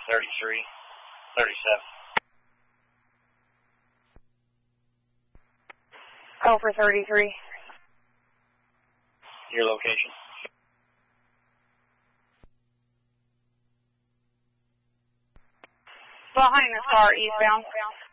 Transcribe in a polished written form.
33, 37. Call for 33. Your location. Behind this car, eastbound.